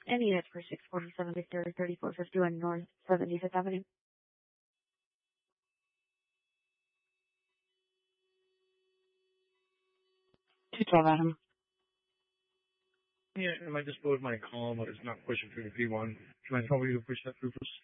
Any units for 647 Victor 3451 North 75th Avenue. 212 Adam. Yeah, I might just load my call, but it's not pushing through the P1. Can I tell you to push that through first?